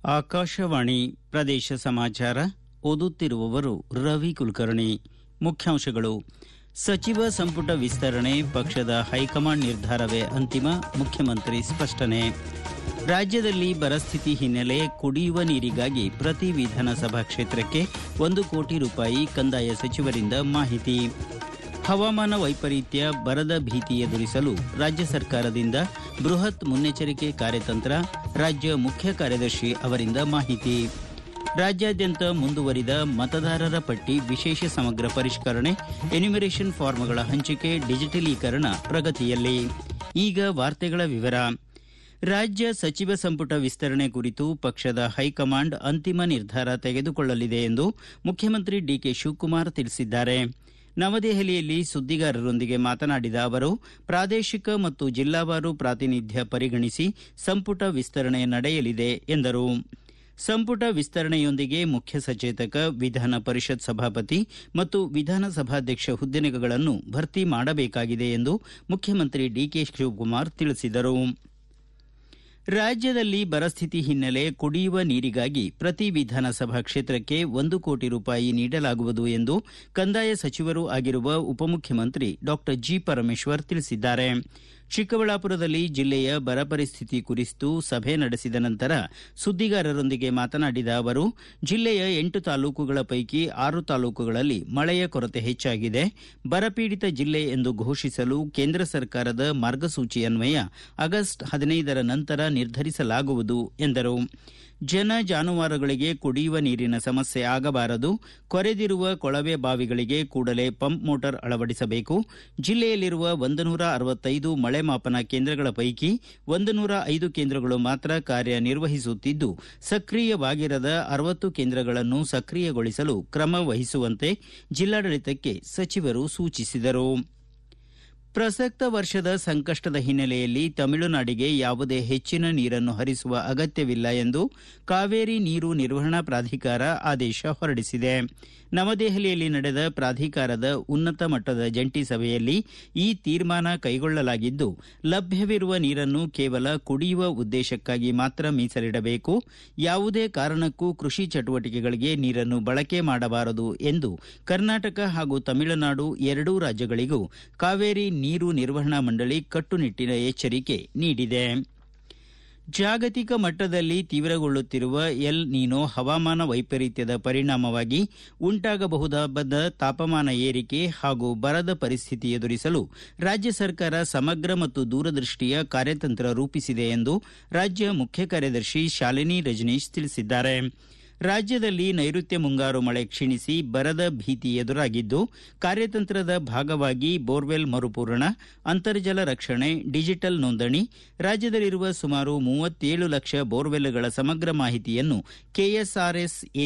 ಆಕಾಶವಾಣಿ ಪ್ರದೇಶ ಸಮಾಚಾರ ಓದುತ್ತಿರುವವರು ರವಿ ಕುಲಕರ್ಣಿ. ಮುಖ್ಯಾಂಶಗಳು: ಸಚಿವ ಸಂಪುಟ ವಿಸ್ತರಣೆ ಪಕ್ಷದ ಹೈಕಮಾಂಡ್ ನಿರ್ಧಾರವೇ ಅಂತಿಮ, ಮುಖ್ಯಮಂತ್ರಿ ಸ್ಪಷ್ಟನೆ. ರಾಜ್ಯದಲ್ಲಿ ಬರಸ್ಥಿತಿ ಹಿನ್ನೆಲೆ ಕುಡಿಯುವ ನೀರಿಗಾಗಿ ಪ್ರತಿ ವಿಧಾನಸಭಾ ಕ್ಷೇತ್ರಕ್ಕೆ 1 ಕೋಟಿ ರೂಪಾಯಿ ಕಂದಾಯ ಸಚಿವರಿಂದ ಮಾಹಿತಿ. ಹವಾಮಾನ ವೈಪರೀತ್ಯ, ಬರದ ಭೀತಿ ಎದುರಿಸಲು ರಾಜ್ಯ ಸರ್ಕಾರದಿಂದ ಬೃಹತ್ ಮುನ್ನೆಚ್ಚರಿಕೆ ಕಾರ್ಯತಂತ್ರ, ರಾಜ್ಯ ಮುಖ್ಯ ಕಾರ್ಯದರ್ಶಿ ಅವರಿಂದ ಮಾಹಿತಿ. ರಾಜ್ಯಾದ್ಯಂತ ಮುಂದುವರಿದ ಮತದಾರರ ಪಟ್ಟಿ ವಿಶೇಷ ಸಮಗ್ರ ಪರಿಷ್ಕರಣೆ, ಎನ್ಯುಮರೇಷನ್ ಫಾರ್ಮ್ಗಳ ಹಂಚಿಕೆ, ಡಿಜಿಟಲೀಕರಣ ಪ್ರಗತಿಯಲ್ಲಿ. ಈಗ ವಾರ್ತೆಗಳ ವಿವರ. ರಾಜ್ಯ ಸಚಿವ ಸಂಪುಟ ವಿಸ್ತರಣೆ ಕುರಿತು ಪಕ್ಷದ ಹೈಕಮಾಂಡ್ ಅಂತಿಮ ನಿರ್ಧಾರ ತೆಗೆದುಕೊಳ್ಳಲಿದೆ ಎಂದು ಮುಖ್ಯಮಂತ್ರಿ ಡಿಕೆ ಶಿವಕುಮಾರ್ ತಿಳಿಸಿದ್ದಾರೆ. ನವದೆಹಲಿಯಲ್ಲಿ ಸುದ್ದಿಗಾರರೊಂದಿಗೆ ಮಾತನಾಡಿದ ಅವರು, ಪ್ರಾದೇಶಿಕ ಮತ್ತು ಜಿಲ್ಲಾವಾರು ಪ್ರಾತಿನಿಧ್ಯ ಪರಿಗಣಿಸಿ ಸಂಪುಟ ವಿಸ್ತರಣೆ ನಡೆಯಲಿದೆ ಎಂದರು. ಸಂಪುಟ ವಿಸ್ತರಣೆಯೊಂದಿಗೆ ಮುಖ್ಯ ಸಚೇತಕ, ವಿಧಾನ ಪರಿಷತ್ ಸಭಾಪತಿ ಮತ್ತು ವಿಧಾನಸಭಾಧ್ಯಕ್ಷ ಹುದ್ದೆಗಳನ್ನು ಭರ್ತಿ ಮಾಡಬೇಕಾಗಿದೆ ಎಂದು ಮುಖ್ಯಮಂತ್ರಿ ಡಿಕೆ ಶಿವಕುಮಾರ್ ತಿಳಿಸಿದರು. ರಾಜ್ಯದಲ್ಲಿ ಬರಸ್ಥಿತಿ ಹಿನ್ನೆಲೆ ಕುಡಿಯುವ ನೀರಿಗಾಗಿ ಪ್ರತಿ ವಿಧಾನಸಭಾ ಕ್ಷೇತ್ರಕ್ಕೆ 1 ಕೋಟಿ ರೂಪಾಯಿ ನೀಡಲಾಗುವುದು ಎಂದು ಕಂದಾಯ ಸಚಿವರೂ ಆಗಿರುವ ಉಪಮುಖ್ಯಮಂತ್ರಿ ಡಾ ಜಿ. ಪರಮೇಶ್ವರ್ ತಿಳಿಸಿದ್ದಾರೆ. ಚಿಕ್ಕಬಳ್ಳಾಪುರದಲ್ಲಿ ಜಿಲ್ಲೆಯ ಬರ ಪರಿಸ್ಥಿತಿ ಕುರಿತು ಸಭೆ ನಡೆಸಿದ ನಂತರ ಸುದ್ದಿಗಾರರೊಂದಿಗೆ ಮಾತನಾಡಿದ ಅವರು, ಜಿಲ್ಲೆಯ 8 ತಾಲೂಕುಗಳ ಪೈಕಿ 6 ತಾಲೂಕುಗಳಲ್ಲಿ ಮಳೆಯ ಕೊರತೆ ಹೆಚ್ಚಾಗಿದೆ. ಬರಪೀಡಿತ ಜಿಲ್ಲೆ ಎಂದು ಘೋಷಿಸಲು ಕೇಂದ್ರ ಸರ್ಕಾರದ ಮಾರ್ಗಸೂಚಿ ಅನ್ವಯ ಆಗಸ್ಟ್ 15ರ ನಂತರ ನಿರ್ಧರಿಸಲಾಗುವುದು ಎಂದರು. ಜನ ಜಾನುವಾರುಗಳಿಗೆ ಕುಡಿಯುವ ನೀರಿನ ಸಮಸ್ಯೆ ಆಗಬಾರದು. ಕೊರೆದಿರುವ ಕೊಳವೆ ಬಾವಿಗಳಿಗೆ ಕೂಡಲೇ ಪಂಪ್ ಮೋಟಾರ್ ಅಳವಡಿಸಬೇಕು. ಜಿಲ್ಲೆಯಲ್ಲಿರುವ 165 ಮಳೆ ಮಾಪನ ಕೇಂದ್ರಗಳ ಪೈಕಿ 105 ಕೇಂದ್ರಗಳು ಮಾತ್ರ ಕಾರ್ಯನಿರ್ವಹಿಸುತ್ತಿದ್ದು, ಸಕ್ರಿಯವಾಗಿರದ 60 ಕೇಂದ್ರಗಳನ್ನು ಸಕ್ರಿಯಗೊಳಿಸಲು ಕ್ರಮ ವಹಿಸುವಂತೆ ಜಿಲ್ಲಾಡಳಿತಕ್ಕೆ ಸಚಿವರು ಸೂಚಿಸಿದರು. ಪ್ರಸಕ್ತ ವರ್ಷದ ಸಂಕಷ್ಟದ ಹಿನ್ನೆಲೆಯಲ್ಲಿ ತಮಿಳುನಾಡಿಗೆ ಯಾವುದೇ ಹೆಚ್ಚಿನ ನೀರನ್ನು ಹರಿಸುವ ಅಗತ್ಯವಿಲ್ಲ ಎಂದು ಕಾವೇರಿ ನೀರು ನಿರ್ವಹಣಾ ಪ್ರಾಧಿಕಾರ ಆದೇಶ ಹೊರಡಿಸಿದೆ. ನವದೆಹಲಿಯಲ್ಲಿ ನಡೆದ ಪ್ರಾಧಿಕಾರದ ಉನ್ನತ ಮಟ್ಟದ ಜಂಟಿ ಸಭೆಯಲ್ಲಿ ಈ ತೀರ್ಮಾನ ಕೈಗೊಳ್ಳಲಾಗಿದ್ದು, ಲಭ್ಯವಿರುವ ನೀರನ್ನು ಕೇವಲ ಕುಡಿಯುವ ಉದ್ದೇಶಕ್ಕಾಗಿ ಮಾತ್ರ ಮೀಸಲಿಡಬೇಕು. ಯಾವುದೇ ಕಾರಣಕ್ಕೂ ಕೃಷಿ ಚಟುವಟಿಕೆಗಳಿಗೆ ನೀರನ್ನು ಬಳಕೆ ಮಾಡಬಾರದು ಎಂದು ಕರ್ನಾಟಕ ಹಾಗೂ ತಮಿಳುನಾಡು ಎರಡೂ ರಾಜ್ಯಗಳಿಗೂ ಕಾವೇರಿ ನೀರು ನಿರ್ವಹಣಾ ಮಂಡಳಿ ಕಟ್ಟುನಿಟ್ಟಿನ ಎಚ್ಚರಿಕೆ ನೀಡಿದೆ. ಜಾಗತಿಕ ಮಟ್ಟದಲ್ಲಿ ತೀವ್ರಗೊಳ್ಳುತ್ತಿರುವ ಎಲ್ ನೀನೋ ಹವಾಮಾನ ವೈಪರೀತ್ಯದ ಪರಿಣಾಮವಾಗಿ ಉಂಟಾಗಬಹುದಾದ ತಾಪಮಾನ ಏರಿಕೆ ಹಾಗೂ ಬರದ ಪರಿಸ್ಥಿತಿ ಎದುರಿಸಲು ರಾಜ್ಯ ಸರ್ಕಾರ ಸಮಗ್ರ ಮತ್ತು ದೂರದೃಷ್ಟಿಯ ಕಾರ್ಯತಂತ್ರ ರೂಪಿಸಿದೆ ಎಂದು ರಾಜ್ಯ ಮುಖ್ಯ ಕಾರ್ಯದರ್ಶಿ ಶಾಲಿನಿ ರಜನೀಶ್ ತಿಳಿಸಿದ್ದಾರೆ. ರಾಜ್ಯದಲ್ಲಿ ನೈಋತ್ಯ ಮುಂಗಾರು ಮಳೆ ಕ್ಷೀಣಿಸಿ ಬರದ ಭೀತಿ ಎದುರಾಗಿದ್ದು, ಕಾರ್ಯತಂತ್ರದ ಭಾಗವಾಗಿ ಬೋರ್ವೆಲ್ ಮರುಪೂರಣ, ಅಂತರ್ಜಲ ರಕ್ಷಣೆ, ಡಿಜಿಟಲ್ ನೋಂದಣಿ, ರಾಜ್ಯದಲ್ಲಿರುವ ಸುಮಾರು 37 ಲಕ್ಷ ಬೋರ್ವೆಲ್ಗಳ ಸಮಗ್ರ ಮಾಹಿತಿಯನ್ನು ಕೆಎಸ್ಆರ್ಎಸ್